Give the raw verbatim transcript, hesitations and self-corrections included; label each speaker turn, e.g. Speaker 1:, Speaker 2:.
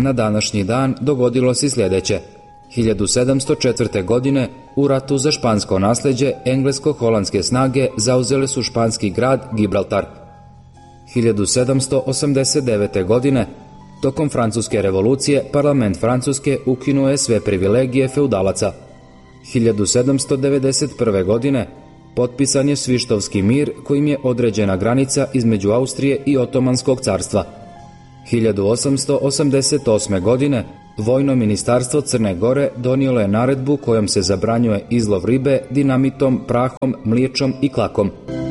Speaker 1: na današnji dan dogodilo se sljedeće. hiljadu sedamsto četvrte. godine u ratu za špansko nasljeđe englesko-holandske snage zauzele su španski grad Gibraltar. hiljadu sedamsto osamdeset devete. godine tokom Francuske revolucije parlament Francuske ukinuo je sve privilegije feudalaca. hiljadu sedamsto devedeset prve. godine potpisan je Svištovski mir kojim je određena granica između Austrije i Otomanskog carstva. hiljadu osamsto osamdeset osme. godine Vojno ministarstvo Crne Gore donijelo je naredbu kojom se zabranjuje izlov ribe dinamitom, prahom, mliječom i klakom.